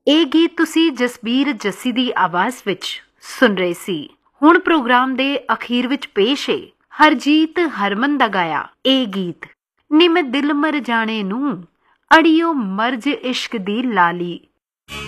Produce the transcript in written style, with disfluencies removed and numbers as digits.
ਇਹ ਗੀਤ ਤੁਸੀਂ ਜਸਬੀਰ ਜੱਸੀ ਦੀ ਆਵਾਜ਼ ਵਿੱਚ ਸੁਣ ਰਹੇ ਸੀ। ਹੁਣ ਪ੍ਰੋਗਰਾਮ ਦੇ ਅਖੀਰ ਵਿੱਚ ਪੇਸ਼ ਹੈ ਹਰਜੀਤ ਹਰਮਨ ਦਾ ਗਾਇਆ ਇਹ ਗੀਤ। ਨੀ ਮੈਂ ਦਿਲ ਮਰ ਜਾਣੇ ਨੂੰ ਅੜੀਓ ਮਰਜ ਇਸ਼ਕ ਦੀ ਲਾਲੀ।